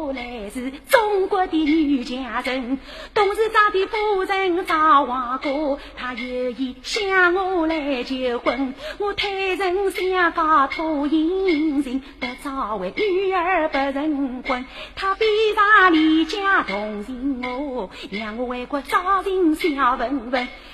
我来自中国的女强人，董事长的夫人赵王哥，他有意向我来求婚，我推人相告托银人，得早为女儿不成婚，他逼上离家同情我，让我为国招人小问问。